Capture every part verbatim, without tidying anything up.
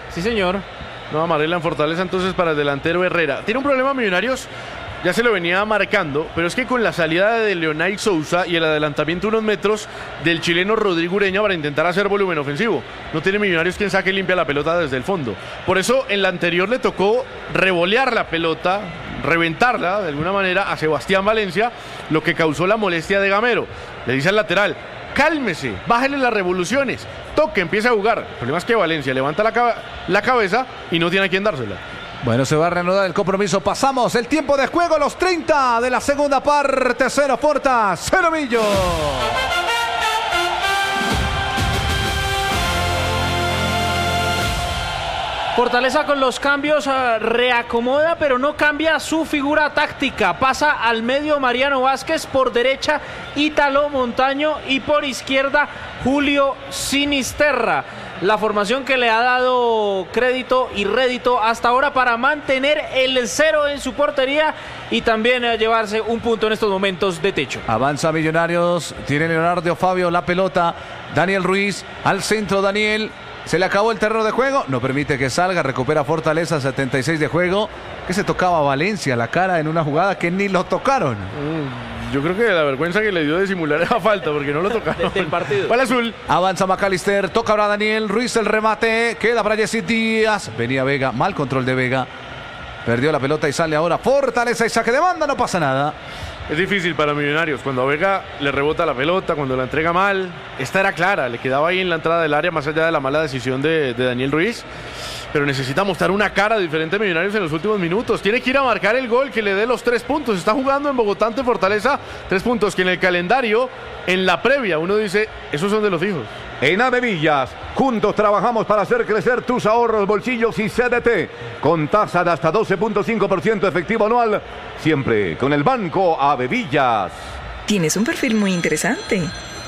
Sí, señor. No, amarela en Fortaleza entonces para el delantero Herrera. Tiene un problema Millonarios, ya se lo venía marcando, pero es que con la salida de Leonay Sousa y el adelantamiento unos metros del chileno Rodrigo Ureña para intentar hacer volumen ofensivo, no tiene Millonarios quien saque limpia la pelota desde el fondo. Por eso en la anterior le tocó revolear la pelota, reventarla de alguna manera a Sebastián Valencia, lo que causó la molestia de Gamero. Le dice al lateral: cálmese, bájele las revoluciones, toque, empieza a jugar. El problema es que Valencia levanta la, cab- la cabeza y no tiene a quién dársela. Bueno, se va a reanudar el compromiso. Pasamos el tiempo de juego, los treinta de la segunda parte. Cero Forta, cero Millo. Fortaleza con los cambios uh, reacomoda, pero no cambia su figura táctica. Pasa al medio Mariano Vázquez, por derecha Ítalo Montaño y por izquierda Julio Sinisterra. La formación que le ha dado crédito y rédito hasta ahora para mantener el cero en su portería y también uh, llevarse un punto en estos momentos de techo. Avanza Millonarios, tiene Leonardo Fabio la pelota, Daniel Ruiz al centro, Daniel. Se le acabó el terreno de juego, no permite que salga, recupera Fortaleza, setenta y seis de juego. Que se tocaba a Valencia la cara en una jugada que ni lo tocaron. Mm, yo creo que la vergüenza que le dio de simular esa falta, porque no lo tocaron. Del partido. Para azul. Avanza McAllister, toca ahora Daniel Ruiz, el remate, queda para Jessy Díaz. Venía Vega, mal control de Vega. Perdió la pelota y sale ahora Fortaleza y saque de banda, no pasa nada. Es difícil para Millonarios, cuando a Vega le rebota la pelota, cuando la entrega mal. Esta era clara, le quedaba ahí en la entrada del área, más allá de la mala decisión de, de Daniel Ruiz. Pero necesita mostrar una cara diferente a Millonarios en los últimos minutos. Tiene que ir a marcar el gol que le dé los tres puntos. Está jugando en Bogotá ante Fortaleza, tres puntos que en el calendario, en la previa, uno dice, esos son de los hijos. En Avevillas, juntos trabajamos para hacer crecer tus ahorros, bolsillos y C D T. Con tasa de hasta doce punto cinco por ciento efectivo anual, siempre con el Banco Avevillas. Tienes un perfil muy interesante.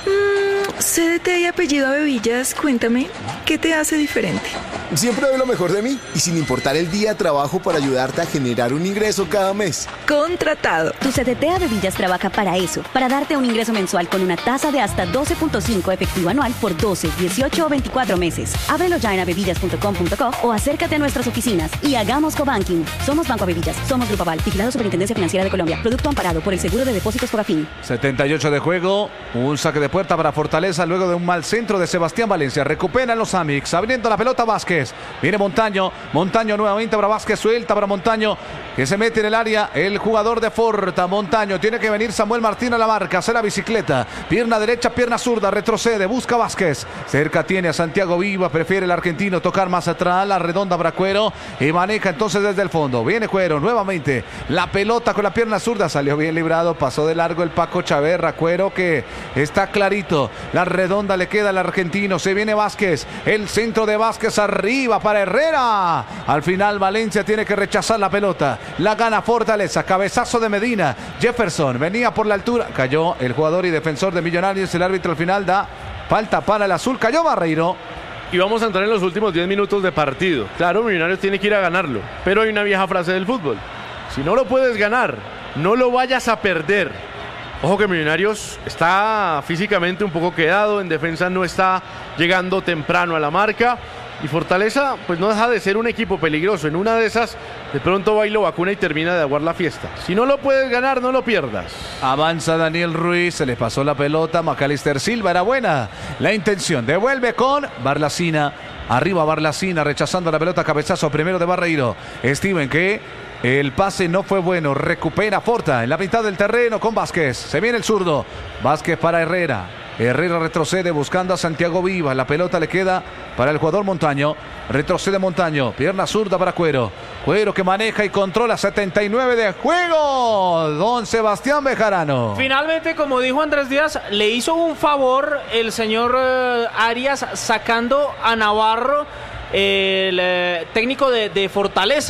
Mm, C D T y apellido Avevillas, cuéntame, ¿qué te hace diferente? Siempre doy lo mejor de mí y sin importar el día trabajo para ayudarte a generar un ingreso cada mes. Contratado. Tu C D T Avevillas trabaja para eso, para darte un ingreso mensual con una tasa de hasta doce punto cinco efectivo anual por doce, dieciocho o veinticuatro meses. Ábrelo ya en avevillas punto com punto co o acércate a nuestras oficinas y hagamos cobanking. Somos Banco Avevillas, somos Grupo Aval, vigilado Superintendencia Financiera de Colombia. Producto amparado por el Seguro de Depósitos Fogafín. setenta y ocho de juego, un saque de puerta para Fortaleza luego de un mal centro de Sebastián Valencia. Recuperan los Amix, abriendo la pelota Vázquez. Viene Montaño, Montaño nuevamente para Vázquez, suelta para Montaño, que se mete en el área, el jugador de Forta, Montaño, tiene que venir Samuel Martín a la marca, hace la bicicleta, pierna derecha, pierna zurda, retrocede, busca Vázquez, cerca tiene a Santiago Viva, prefiere el argentino tocar más atrás, la redonda para Cuero, y maneja entonces desde el fondo, viene Cuero, nuevamente, la pelota con la pierna zurda, salió bien librado, pasó de largo el Paco Chaverra, Cuero que está clarito, la redonda le queda al argentino, se viene Vázquez, el centro de Vázquez arriba para Herrera, al final Valencia tiene que rechazar la pelota, la gana Fortaleza, cabezazo de Medina, Jefferson venía por la altura, cayó el jugador y defensor de Millonarios, el árbitro al final da falta para el azul, cayó Barreiro. Y vamos a entrar en los últimos diez minutos de partido. Claro, Millonarios tiene que ir a ganarlo, pero hay una vieja frase del fútbol: si no lo puedes ganar, no lo vayas a perder. Ojo que Millonarios está físicamente un poco quedado, en defensa no está llegando temprano a la marca. Y Fortaleza pues no deja de ser un equipo peligroso. En una de esas de pronto va y lo vacuna y termina de aguar la fiesta. Si no lo puedes ganar, no lo pierdas. Avanza Daniel Ruiz, se le pasó la pelota, McAllister Silva, era buena la intención, devuelve con Barlacina, arriba Barlacina, rechazando la pelota, cabezazo primero de Barreiro. Steven que el pase no fue bueno, recupera Forta en la mitad del terreno con Vázquez, se viene el zurdo, Vázquez para Herrera. Herrera retrocede buscando a Santiago Viva. La pelota le queda para el jugador Montaño. Retrocede Montaño. Pierna zurda para Cuero. Cuero que maneja y controla. setenta y nueve de juego. Don Sebastián Bejarano. Finalmente, como dijo Andrés Díaz, le hizo un favor el señor eh, Arias sacando a Navarro, el eh, técnico de, de Fortaleza,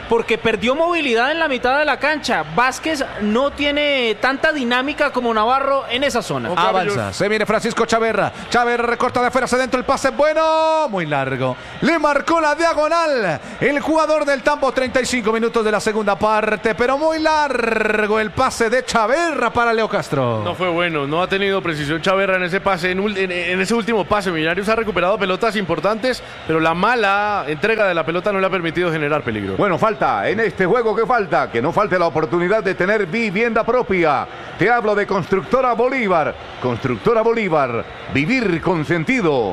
porque perdió movilidad en la mitad de la cancha. Vázquez no tiene tanta dinámica como Navarro en esa zona. Avanza, se viene Francisco Chaverra. Chaverra recorta de afuera hacia adentro, el pase bueno, muy largo. Le marcó la diagonal el jugador del Tambo, treinta y cinco minutos de la segunda parte, pero muy largo el pase de Chaverra para Leo Castro. No fue bueno, no ha tenido precisión Chaverra en ese pase, en, en, en ese último pase. Millonarios ha recuperado pelotas importantes, pero la mala entrega de la pelota no le ha permitido generar peligro. Bueno, falta en este juego, ¿qué falta? Que no falte la oportunidad de tener vivienda propia. Te hablo de Constructora Bolívar. Constructora Bolívar, vivir con sentido.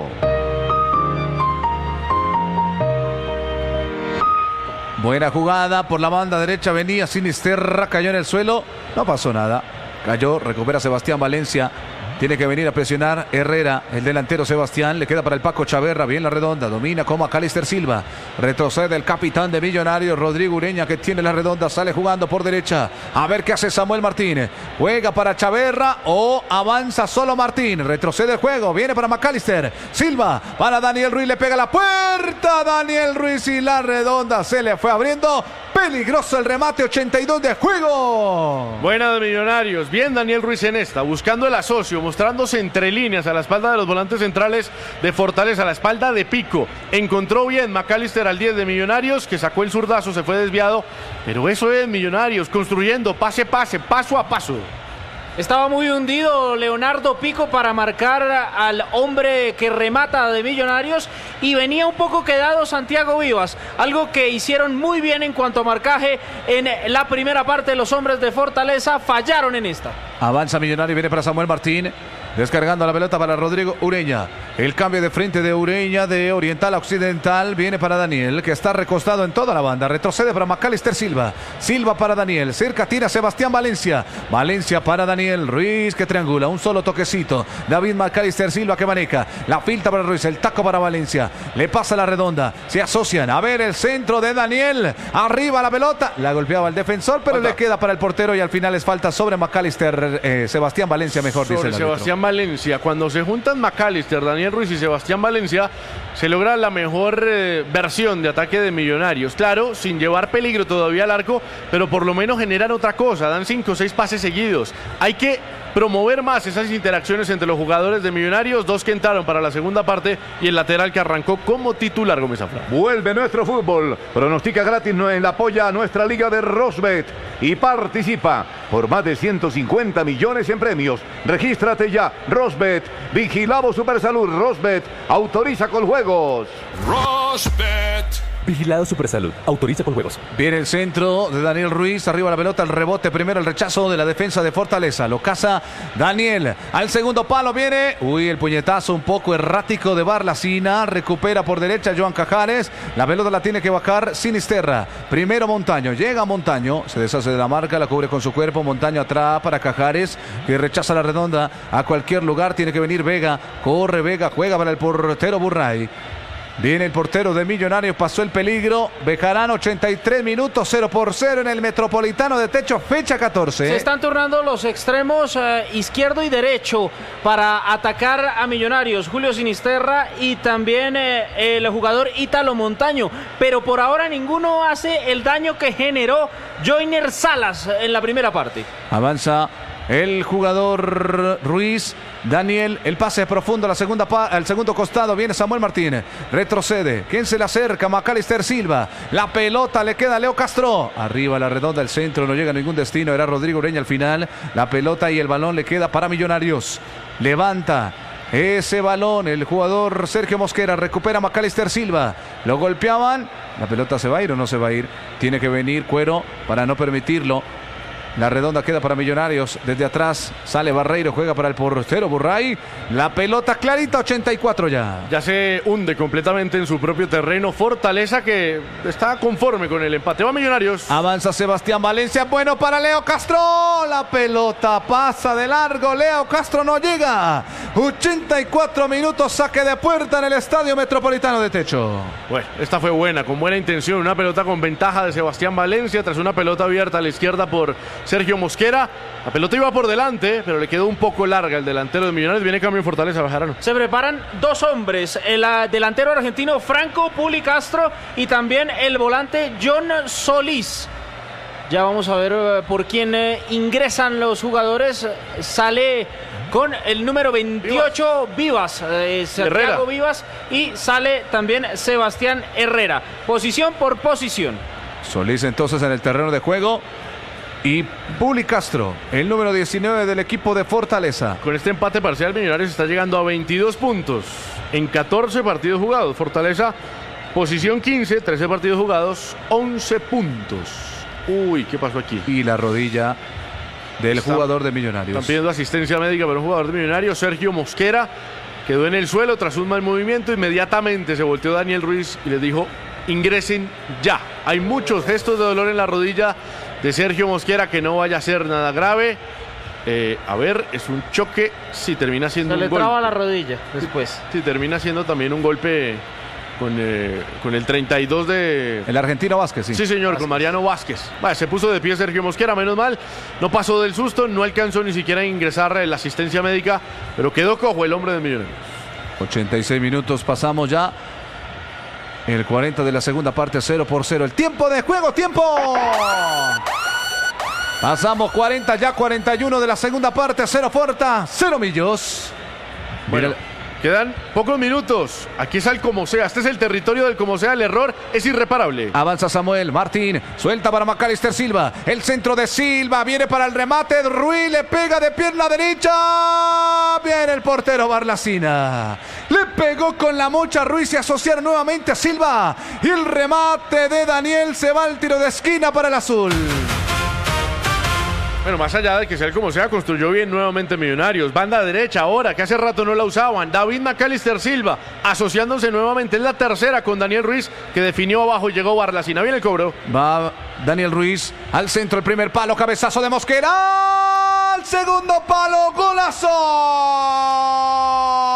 Buena jugada por la banda derecha, venía Sinisterra, cayó en el suelo, no pasó nada. Cayó, recupera Sebastián Valencia. Tiene que venir a presionar Herrera, el delantero Sebastián, le queda para el Paco Chaverra, bien la redonda, domina como Macalister Silva, retrocede el capitán de Millonarios, Rodrigo Ureña, que tiene la redonda, sale jugando por derecha, a ver qué hace Samuel Martínez, juega para Chaverra o avanza solo Martín, retrocede el juego, viene para Macalister Silva, para Daniel Ruiz, le pega la puerta, Daniel Ruiz y la redonda se le fue abriendo, peligroso el remate, ochenta y dos de juego. Buena de Millonarios, bien Daniel Ruiz en esta, buscando el asocio, mostrándose entre líneas a la espalda de los volantes centrales de Fortaleza, a la espalda de Pico. Encontró bien Macalister al diez de Millonarios, que sacó el zurdazo, se fue desviado, pero eso es Millonarios, construyendo pase pase, paso a paso. Estaba muy hundido Leonardo Pico para marcar al hombre que remata de Millonarios y venía un poco quedado Santiago Vivas, algo que hicieron muy bien en cuanto a marcaje en la primera parte. Los hombres de Fortaleza fallaron en esta. Avanza Millonario, viene para Samuel Martín, descargando la pelota para Rodrigo Ureña. El cambio de frente de Ureña de oriental a occidental viene para Daniel, que está recostado en toda la banda. Retrocede para Macalister Silva. Silva para Daniel. Cerca tira Sebastián Valencia. Valencia para Daniel Ruiz, que triangula. Un solo toquecito. David Macalister Silva que maneja. La filta para Ruiz. El taco para Valencia. Le pasa la redonda. Se asocian. A ver el centro de Daniel. Arriba la pelota. La golpeaba el defensor, pero falta. Le queda para el portero y al final es falta sobre Macalister. Eh, Sebastián Valencia, mejor sobre dice el árbitro. Sebastián Valencia. Cuando se juntan Macalister, Daniel Ruiz y Sebastián Valencia, se logra la mejor eh, versión de ataque de Millonarios. Claro, sin llevar peligro todavía al arco, pero por lo menos generan otra cosa. Dan cinco o seis pases seguidos. Hay que promover más esas interacciones entre los jugadores de Millonarios, dos que entraron para la segunda parte y el lateral que arrancó como titular, Gómez Afra. Vuelve nuestro fútbol, pronostica gratis en la apoya a nuestra liga de Rosbet y participa por más de ciento cincuenta millones en premios. Regístrate ya, Rosbet, vigilado Supersalud, Rosbet, autoriza con juegos. Rosbet. Vigilado Supersalud. Autoriza con juegos. Viene el centro de Daniel Ruiz. Arriba la pelota, el rebote. Primero el rechazo de la defensa de Fortaleza. Lo caza Daniel. Al segundo palo viene. Uy, el puñetazo un poco errático de Barlacina. Recupera por derecha Joan Cajares. La pelota la tiene que bajar Sinisterra. Primero Montaño. Llega Montaño. Se deshace de la marca. La cubre con su cuerpo. Montaño atrás para Cajares, que rechaza la redonda a cualquier lugar. Tiene que venir Vega. Corre Vega. Juega para el portero Burray. Viene el portero de Millonarios, pasó el peligro. Bejarán ochenta y tres minutos, cero por cero en el Metropolitano de Techo, fecha catorce. Se están turnando los extremos eh, izquierdo y derecho para atacar a Millonarios. Julio Sinisterra y también eh, el jugador Ítalo Montaño. Pero por ahora ninguno hace el daño que generó Joyner Salas en la primera parte. Avanza el jugador Ruiz. Daniel, el pase profundo a la segunda pa al segundo costado, viene Samuel Martínez, retrocede, ¿quién se le acerca? Macalister Silva, la pelota le queda a Leo Castro, arriba la redonda, el centro, no llega a ningún destino, era Rodrigo Ureña al final, la pelota y el balón le queda para Millonarios, levanta ese balón el jugador Sergio Mosquera, recupera Macalister Silva, lo golpeaban, la pelota se va a ir o no se va a ir, tiene que venir Cuero para no permitirlo. La redonda queda para Millonarios. Desde atrás sale Barreiro, juega para el portero Burray. La pelota clarita, ochenta y cuatro ya. Ya se hunde completamente en su propio terreno. Fortaleza que está conforme con el empate. Va Millonarios. Avanza Sebastián Valencia. Bueno para Leo Castro. La pelota pasa de largo. Leo Castro no llega. ochenta y cuatro minutos. Saque de puerta en el Estadio Metropolitano de Techo. Bueno, esta fue buena, con buena intención. Una pelota con ventaja de Sebastián Valencia tras una pelota abierta a la izquierda por Sergio Mosquera. La pelota iba por delante, pero le quedó un poco larga el delantero de Millonarios. Viene cambio en Fortaleza, Bejarano. Se preparan dos hombres, el uh, delantero argentino Franco Puli Castro y también el volante John Solís. Ya vamos a ver uh, por quién uh, ingresan los jugadores. Sale con el número veintiocho Vivas, eh, Santiago Vivas, y sale también Sebastián Herrera. Posición por posición. Solís entonces en el terreno de juego. Y Puli Castro, el número diecinueve del equipo de Fortaleza. Con este empate parcial, Millonarios está llegando a veintidós puntos en catorce partidos jugados. Fortaleza, posición quince, trece partidos jugados, once puntos. Uy, ¿qué pasó aquí? Y la rodilla del Está, jugador de Millonarios. Están pidiendo asistencia médica para un jugador de Millonarios. Sergio Mosquera quedó en el suelo tras un mal movimiento. Inmediatamente se volteó Daniel Ruiz y le dijo: ingresen ya. Hay muchos gestos de dolor en la rodilla de Sergio Mosquera, que no vaya a ser nada grave. Eh, a ver, es un choque. Si termina siendo Se un le golpe. traba la rodilla después. Si termina siendo también un golpe con, eh, con el treinta y dos de... El argentino Vázquez, sí. Sí, señor, Vázquez. Con Mariano Vázquez. Vale, se puso de pie Sergio Mosquera, menos mal. No pasó del susto, no alcanzó ni siquiera a ingresar la asistencia médica, pero quedó cojo el hombre de Millonarios. ochenta y seis minutos pasamos ya. El cuarenta de la segunda parte, cero por cero. El tiempo de juego, tiempo. Pasamos cuarenta, ya cuarenta y uno de la segunda parte, cero Forta, cero Millos. Bueno, quedan pocos minutos. Aquí está el como sea. Este es el territorio del como sea. El error es irreparable. Avanza Samuel Martín. Suelta para Macalister Silva. El centro de Silva. Viene para el remate. Ruiz le pega de pierna derecha. Viene el portero Barlacina. Le pegó con la mocha Ruiz. Se asociaron nuevamente a Silva. Y el remate de Daniel. Se va al tiro de esquina para el azul. Bueno, más allá de que sea el como sea, construyó bien nuevamente Millonarios. Banda derecha ahora, que hace rato no la usaban. David Macalister Silva, asociándose nuevamente. Es la tercera con Daniel Ruiz, que definió abajo y llegó Barlacina. Viene el cobro. Va Daniel Ruiz al centro, el primer palo, cabezazo de Mosquera. Al segundo palo, golazo.